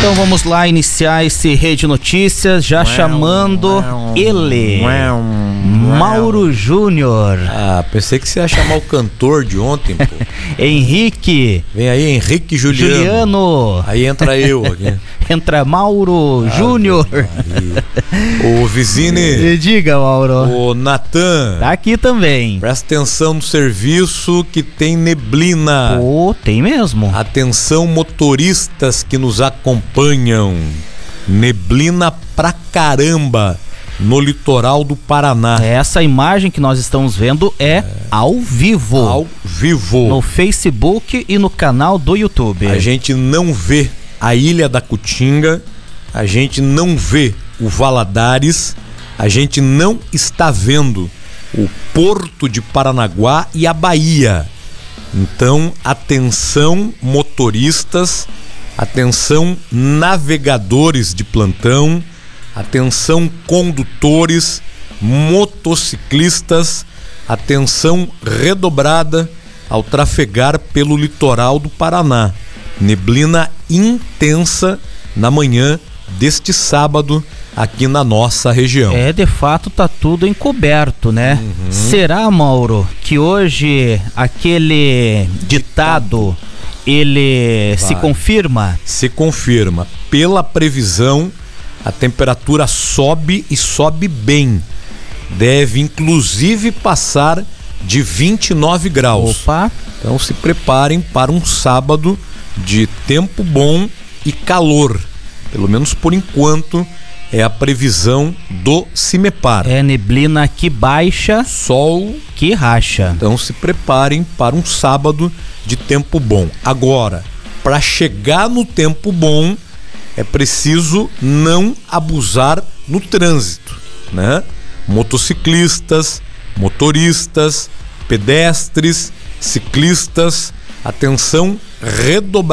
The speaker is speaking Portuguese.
Então vamos lá iniciar esse Rede Notícias, já chamando ele, Mauro Júnior. Ah, pensei que você ia chamar o cantor de ontem, pô. Henrique. Vem aí, Henrique Juliano. Aí entra eu aqui. Entra Mauro Júnior. O Vizine. Diga, Mauro. O Natan. Tá aqui também. Presta atenção no serviço que tem neblina. Pô, tem mesmo. Atenção, motoristas que nos acompanham. Neblina pra caramba no litoral do Paraná. Essa imagem que nós estamos vendo é ao vivo. Ao vivo. No Facebook e no canal do YouTube. A gente não vê a Ilha da Cutinga, a gente não vê o Valadares, a gente não está vendo o Porto de Paranaguá e a Bahia. Então, atenção motoristas, atenção navegadores de plantão, atenção condutores, motociclistas, atenção redobrada ao trafegar pelo litoral do Paraná. Neblina intensa na manhã deste sábado aqui na nossa região. De fato tá tudo encoberto, né? Será, Mauro, que hoje aquele ditado ele se confirma? Se confirma. Pela previsão, a temperatura sobe e sobe bem. Deve inclusive passar de 29 graus. Opa! Então se preparem para um sábado de tempo bom e calor. Pelo menos por enquanto é a previsão do CIMEPAR. É neblina que baixa, sol que racha. Então se preparem para um sábado de tempo bom. Agora, para chegar no tempo bom, é preciso não abusar no trânsito, né? Motociclistas, motoristas, pedestres, ciclistas, atenção redobrada.